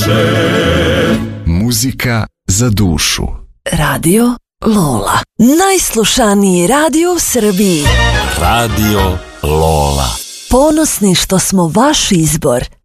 Muzika za dušu. Radio Lola. Najslušaniji radio u Srbiji. Radio Lola. Ponosni što smo vaš izbor.